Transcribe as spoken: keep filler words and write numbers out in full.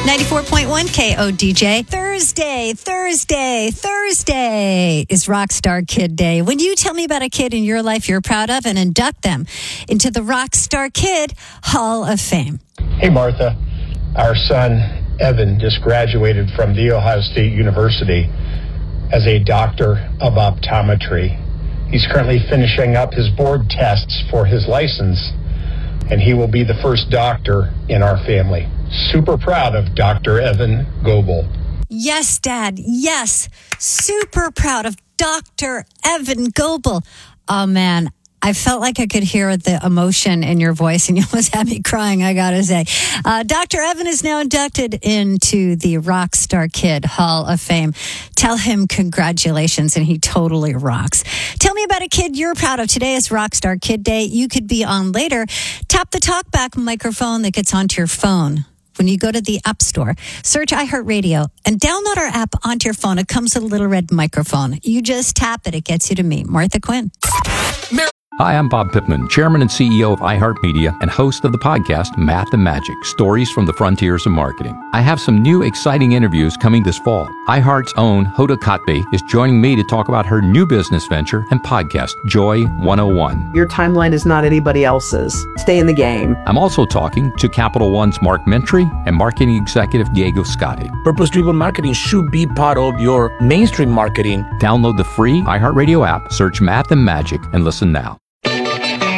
ninety-four point one K O D J. Thursday, Thursday, Thursday is Rockstar Kid Day. When you tell me about a kid in your life you're proud of and induct them into the Rockstar Kid Hall of Fame. Hey, Martha. Our son, Evan, just graduated from The Ohio State University as a doctor of optometry. He's currently finishing up his board tests for his license, and he will be the first doctor in our family. Super proud of Doctor Evan Goebel. Yes, Dad. Yes. Super proud of Doctor Evan Goebel. Oh, man. I felt like I could hear the emotion in your voice, and you almost had me crying, I gotta say. Uh, Doctor Evan is now inducted into the Rockstar Kid Hall of Fame. Tell him congratulations, and he totally rocks. Tell me about a kid you're proud of. Today is Rockstar Kid Day. You could be on later. Tap the talkback microphone that gets onto your phone. When you go to the App Store, search iHeartRadio and download our app onto your phone. It comes with a little red microphone. You just tap it. It gets you to me, Martha Quinn. Mar- Hi, I'm Bob Pittman, Chairman and C E O of iHeartMedia and host of the podcast Math and Magic, Stories from the Frontiers of Marketing. I have some new exciting interviews coming this fall. iHeart's own Hoda Kotb is joining me to talk about her new business venture and podcast, Joy one oh one. Your timeline is not anybody else's. Stay in the game. I'm also talking to Capital One's Mark Mentry and marketing executive Diego Scotti. Purpose-driven marketing should be part of your mainstream marketing. Download the free iHeartRadio app, search Math and Magic, and listen now.